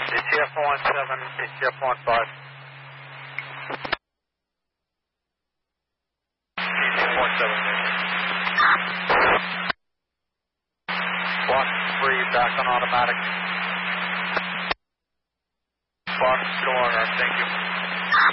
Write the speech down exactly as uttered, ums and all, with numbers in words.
A T F one seven, A T F one five. A T F one seven. Box three, back on automatic. Box still on, thank you.